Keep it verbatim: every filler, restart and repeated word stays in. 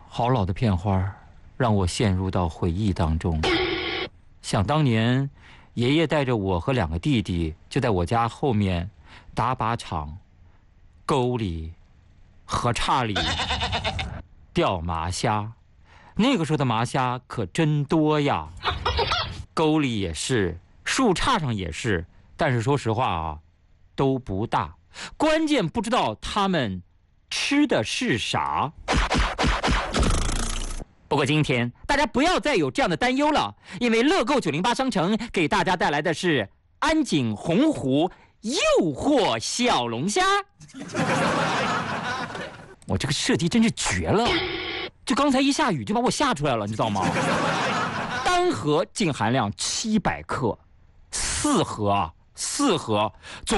好老的片花，让我陷入到回忆当中。想当年，爷爷带着我和两个弟弟，就在我家后面打靶场、沟里、河岔里钓麻虾。那个时候的麻虾可真多呀，沟里也是，树杈上也是。但是说实话啊，都不大。关键不知道他们吃的是啥。不过今天大家不要再有这样的担忧了，因为乐购九零八商城给大家带来的是安井洪湖诱惑小龙虾。我这个设计真是绝了，就刚才一下雨就把我吓出来了，你知道吗？单盒净含量七百克，四盒啊，四盒总。